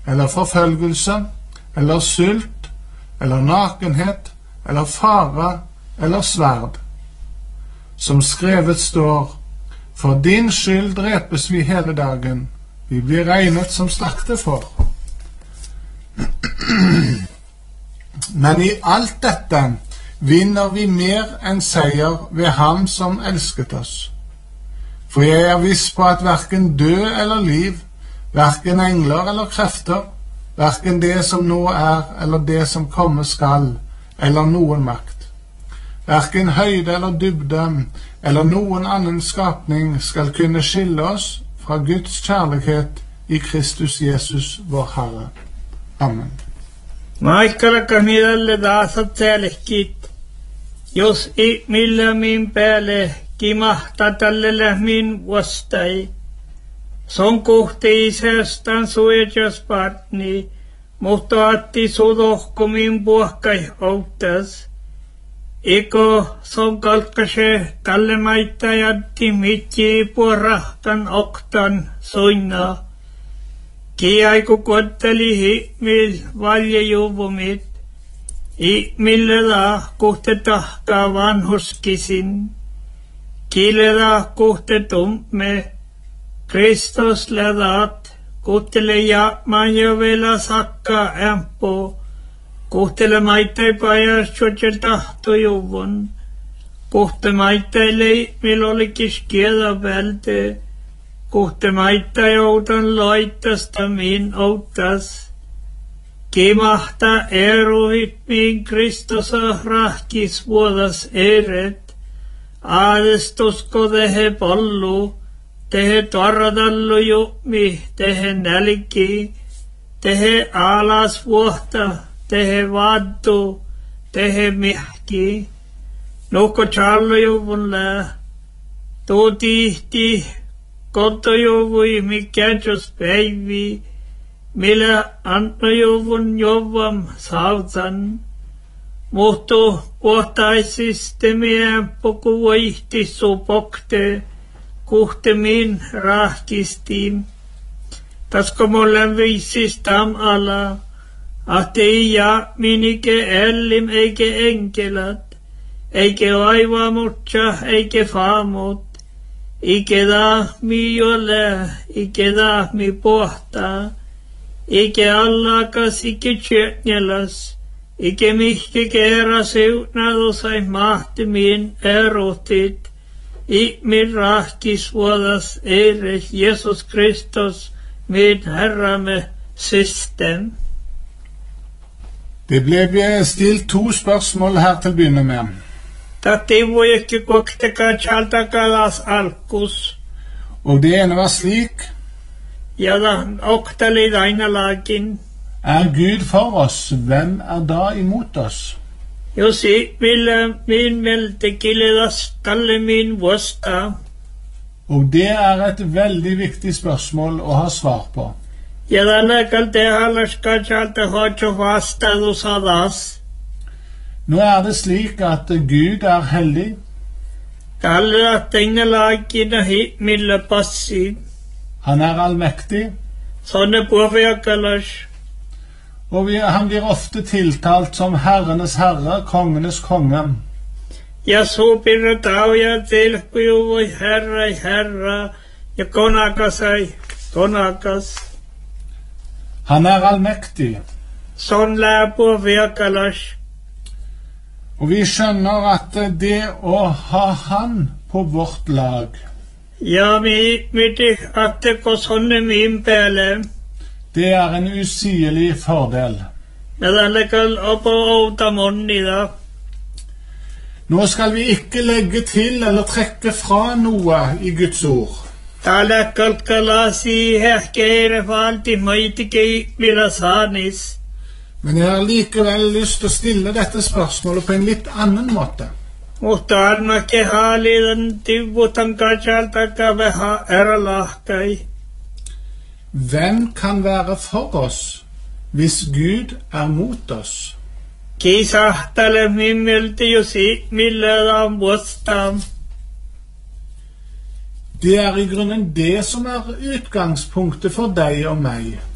eller forfølgelse, eller sult, eller nakenhet, eller fare, eller sverd. Som skrevet står, for din skyld drepes vi hele dagen, vi blir regnet som slakte for. Men i alt dette vinner vi mer enn seier ved ham som elsket oss. For jeg er viss på at hverken død eller liv, hverken engler eller krefter, hverken det som nå er eller det som komme skal, eller noen makt, hverken høyde eller dybde, eller noen annen skapning skal kunne skille oss fra Guds kjærlighet i Kristus Jesus, vår Herre. Amen. Maikala kanidalle daasat säälehkit, jos millä min päälle kimahtaa tälle min vastai. Son kohti isästään suojaspartni, mutta atti sudohko min puhkai outtas. Eko son kalkkase tälle maittajatti mitji puorahtan oktan suinna. Kiaiku kotteli himil valjejuvumit, himille kohte tahkaa vanhuskisin. Kileda kohte tumme, Kristus ledat, kohtele jaapmaan jo vielä sakkaa ämpö, kohtele maittai pajas tjotjer tahtojuvun, kohte maittai leimil olikis kieda välte, kohte maittai outan loittasta min outas. Kimahta eruhit min Kristosa rahkis vuodas eret, aadestusko tehe pollu, tehe torradallu jummi, tehe nälki, tehe alas vuohta, tehe vaaddu, tehe mihki, nuhko challu lää, tuu tihti, kontojuvui mikäjus päivi, millä antnojuvun jovam sautan, muhtu puhtaisistemien pokuvaihti supokte, kuhtemin rahkistiin. Tasko mollen viisis tam ala, ahti ja minike ellim eikä enkelat, eikä vaivamutsa eikä faamut, ikä mi ole, ikä mi pohtaa, ikä allakas ikä tjötnjelas, ikä mihke kerra seutnadosai mahtimin erotit, min rahkis vuodas eres Jesus Kristus, min Herramme system. Det ble stilt 2 spørsmål her til å begynne med. Tati voi ekki kokteka chaltakalas alkus. Og det ene var slik: Ja da oktali dainalakin. Gud for oss, hvem da imot oss? Jos min melte kiledas talle min vosta. Og det et veldig viktig spørsmål å ha svar på. Ja da lekalte halaska chalta hocho vastadus adas. Nå det slik at Gud hellig. Talle at dainalakin himmille passi. Han allmektig. Sånne påvirkalas. Og han blir ofte tiltalt som Herrenes Herre, Kongenes Konge. Ja sopir tauja tilkujuvoi Herra, ja konakas. Han allmektig. Sånn lær påvirkalas. Og vi skjønner at det å ha han på vårt lag, ja, miti at det går sånne min pæle, det en usigelig fordel. Men det kan oppå åta måned da. Nå skal vi ikke legge til eller trekke fra noe i Guds ord. Tala kalkalasi herkeire for alltid møytike milasanis. Men jeg har likevel lyst til å stille dette spørsmålet på en litt annen måte. Mutta arnakke haalidan tivutan kachaltaka veha eralahkai. Hvem kan være for oss hvis Gud mot oss? Kisahtale mimmelti josi milledam vostam. Det i grunnen det som utgangspunktet for deg og meg.